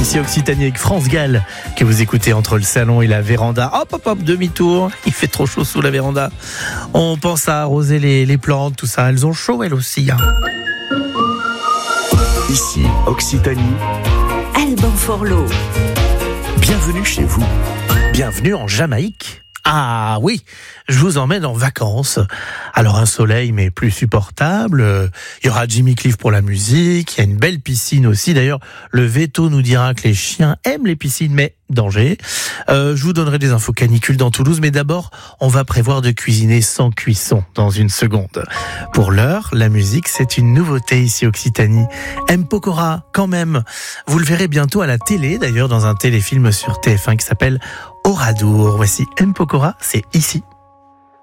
ici Occitanie avec France Gall, que vous écoutez entre le salon et la véranda. Hop, hop, hop, demi-tour. Il fait trop chaud sous la véranda. On pense à arroser les plantes, tout ça. Elles ont chaud, elles aussi. Ici Occitanie. Alban Forlot. Bienvenue chez vous. Bienvenue en Jamaïque. Ah oui, je vous emmène en vacances. Alors un soleil mais plus supportable. Il y aura Jimmy Cliff pour la musique. Il y a une belle piscine aussi. D'ailleurs, le veto nous dira que les chiens aiment les piscines, mais danger. Je vous donnerai des infos canicules dans Toulouse, mais d'abord, on va prévoir de cuisiner sans cuisson dans une seconde. Pour l'heure, la musique, c'est une nouveauté ici Occitanie. M. Pokora, quand même. Vous le verrez bientôt à la télé, d'ailleurs dans un téléfilm sur TF1 qui s'appelle Oradour. Voici M. Pokora, c'est ici.